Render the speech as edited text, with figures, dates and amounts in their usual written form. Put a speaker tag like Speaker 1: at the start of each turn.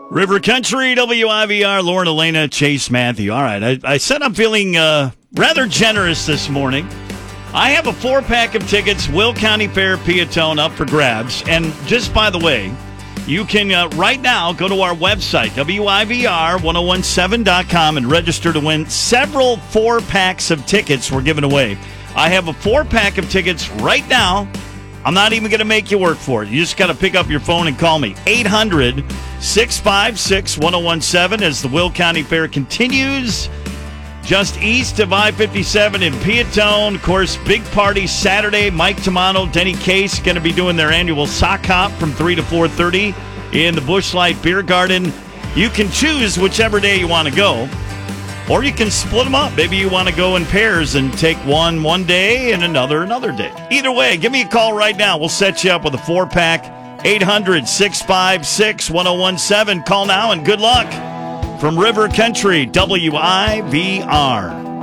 Speaker 1: River Country, WIVR, Lauren, Elena, Chase, Matthew. All right, I said I'm feeling rather generous this morning. I have a 4-pack of tickets, Will County Fair Piatone, up for grabs. And just by the way, you can right now go to our website, WIVR1017.com, and register to win several 4-packs of tickets we're giving away. I have a 4-pack of tickets right now. I'm not even going to make you work for it. You just got to pick up your phone and call me. 800-656-1017 as the Will County Fair continues just east of I-57 in Piatone. Of course, big party Saturday. Mike Tamano, Denny Case going to be doing their annual sock hop from 3 to 4:30 in the Busch Light Beer Garden. You can choose whichever day you want to go. Or you can split them up. Maybe you want to go in pairs and take one day and another day. Either way, give me a call right now. We'll set you up with a 4-pack. 800-656-1017. Call now and good luck. From River Country, WIVR.